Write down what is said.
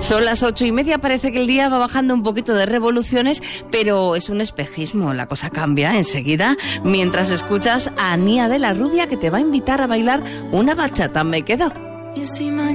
Son las 8:30, parece que el día va bajando un poquito de revoluciones, pero es un espejismo, la cosa cambia enseguida mientras escuchas a Nia de la Rubia, que te va a invitar a bailar una bachata. Me quedo.